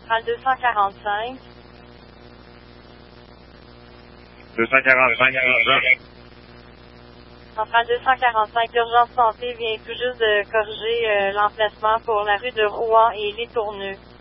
Centrale 245. 245, urgence. Centrale 245, l'urgence santé vient tout juste de corriger l'emplacement pour la rue de Rouen et Les Tourneux.